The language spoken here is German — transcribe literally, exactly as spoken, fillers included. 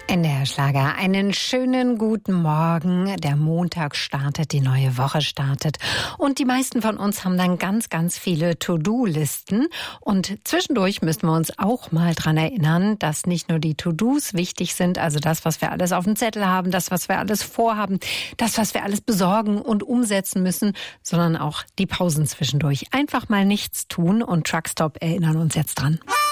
N D R-Schlager, einen schönen guten Morgen. Der Montag startet, die neue Woche startet. Und die meisten von uns haben dann ganz, ganz viele To-Do-Listen. Und zwischendurch müssen wir uns auch mal dran erinnern, dass nicht nur die To-Dos wichtig sind, also das, was wir alles auf dem Zettel haben, das, was wir alles vorhaben, das, was wir alles besorgen und umsetzen müssen, sondern auch die Pausen zwischendurch. Einfach mal nichts tun und Truckstop erinnern uns jetzt dran.